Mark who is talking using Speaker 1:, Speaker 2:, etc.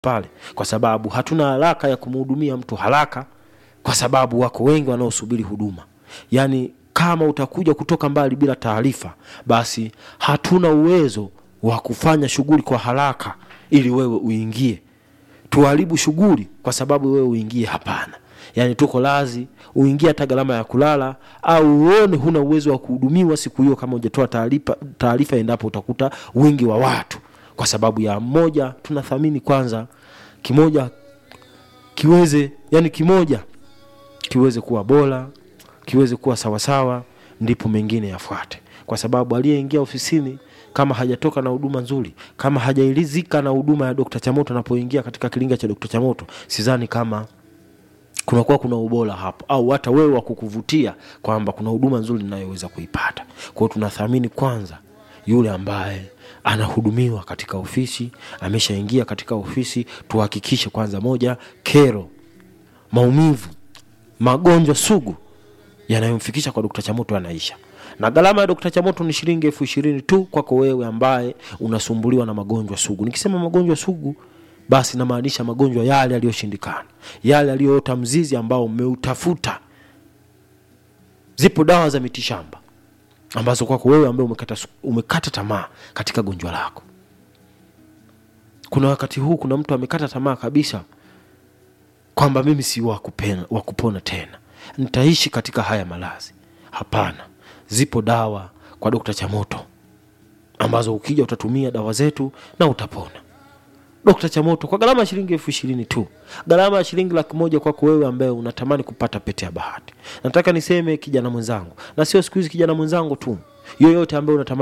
Speaker 1: pale, kwa sababu hatuna haraka ya kumhudumia mtu haraka, kwa sababu wako wengi wanaosubiri huduma. Yani kama utakuja kutoka mbali bila taarifa, basi hatuna uwezo wa kufanya shughuli kwa haraka ili wewe uingie. Tuharibu shughuli kwa sababu wewe uingie, hapana. Yani tuko lazi uingie hata gharama ya kulala, au uone huna uwezo wa kuhudumiwa siku hiyo kama hujatoa taarifa endapo utakuta wingi wa watu. Kwa sababu ya mmoja, tunathamini kwanza kimoja kiweze kuwa bora, kiweze kuwa sawasawa, ndipo mengine yafuate. Kwa sababu aliyeingia ofisini kama hajatoka na huduma nzuri, kama hajailizika na huduma ya Dr. Chamoto anapoingia katika kilinga cha Dr. Chamoto, sidhani kama kuna ubora hapo, au hata wewe wa kukuvutia kwamba kuna huduma nzuri ninayoweza kuipata. Kwa hiyo tunathamini kwanza yule ambaye anahudumiwa katika ofisi, ameshaingia katika ofisi. Tuhakikishe kwanza, moja, kero, maumivu, magonjwa sugu yanayomfikisha kwa Dr. Chamoto yanaisha. Na gharama ya Dr. Chamoto ni shilingi 20,000 tu kwako wewe ambaye unasumbuliwa na magonjwa sugu. Nikisema magonjwa sugu, basi namaanisha magonjwa yale yaliyoshindikana, yale yaliyoota mzizi ambao umeutafuta. Zipo dawa za mitishamba ambazo kwako wewe ambaye umekata tamaa katika gonjwa lako. Kuna wakati huu kuna mtu amekata tamaa kabisa kwamba mimi si wa kupona tena, nitaishi katika haya malazi. Hapana, zipo dawa kwa Dr. Chamoto ambazo ukija utatumia dawa zetu na utapona. Dr. Chamoto kwa gharama ya shilingi 20,000 tu. Gharama ya shilingi 100,000 kwako wewe ambaye unatamani kupata pete ya bahati. Nataka niseme kijana mwenzangu, na sio siku hizi kijana mwenzangu tu, yoyote ambaye unatamani